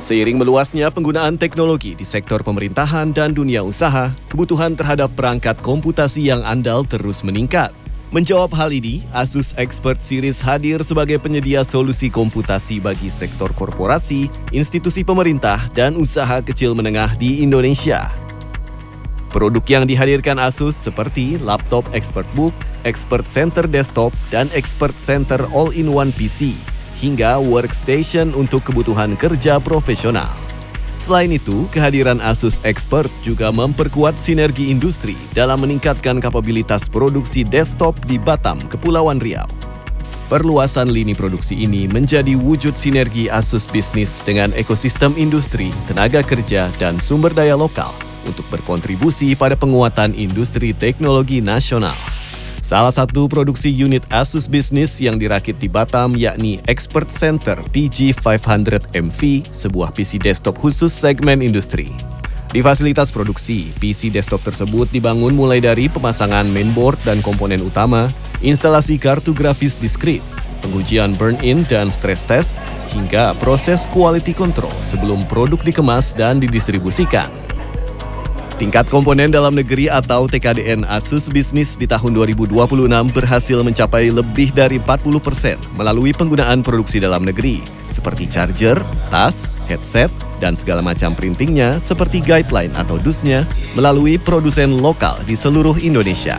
Seiring meluasnya penggunaan teknologi di sektor pemerintahan dan dunia usaha, kebutuhan terhadap perangkat komputasi yang andal terus meningkat. Menjawab hal ini, Asus Expert Series hadir sebagai penyedia solusi komputasi bagi sektor korporasi, institusi pemerintah, dan usaha kecil menengah di Indonesia. Produk yang dihadirkan Asus seperti laptop ExpertBook, Expert Center Desktop, dan Expert Center All-in-One PC, hingga workstation untuk kebutuhan kerja profesional. Selain itu, kehadiran Asus Expert juga memperkuat sinergi industri dalam meningkatkan kapabilitas produksi desktop di Batam, Kepulauan Riau. Perluasan lini produksi ini menjadi wujud sinergi Asus bisnis dengan ekosistem industri, tenaga kerja, dan sumber daya lokal untuk berkontribusi pada penguatan industri teknologi nasional. Salah satu produksi unit Asus Business yang dirakit di Batam yakni Expert Center PG500MV, sebuah PC desktop khusus segmen industri. Di fasilitas produksi, PC desktop tersebut dibangun mulai dari pemasangan mainboard dan komponen utama, instalasi kartu grafis diskrit, pengujian burn-in dan stress test, hingga proses quality control sebelum produk dikemas dan didistribusikan. Tingkat komponen dalam negeri atau TKDN Asus Business di tahun 2026 berhasil mencapai lebih dari 40% melalui penggunaan produksi dalam negeri, seperti charger, tas, headset, dan segala macam printingnya seperti guideline atau dusnya melalui produsen lokal di seluruh Indonesia.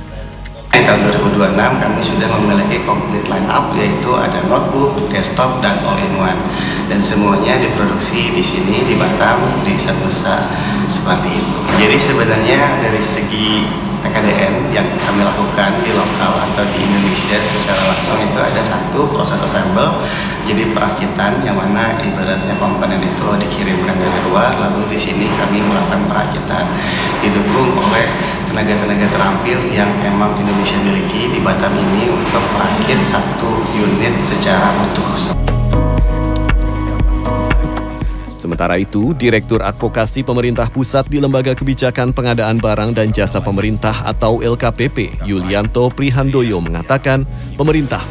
Di tahun 2026 kami sudah memiliki complete line up, yaitu ada notebook, desktop, dan all-in-one, dan semuanya diproduksi di sini di Batam, di Nusa, seperti itu. Jadi sebenarnya dari segi TKDN yang kami lakukan di lokal atau di Indonesia secara langsung itu ada satu proses assemble, jadi perakitan yang mana ibaratnya komponen itu dikirimkan dari luar, lalu di sini kami melakukan perakitan didukung oleh tenaga-tenaga terampil yang emang Indonesia miliki di Batam ini untuk merakit satu unit secara utuh. Sementara itu, Direktur Advokasi Pemerintah Pusat di Lembaga Kebijakan Pengadaan Barang dan Jasa Pemerintah atau LKPP, Yulianto Prihandoyo mengatakan, pemerintah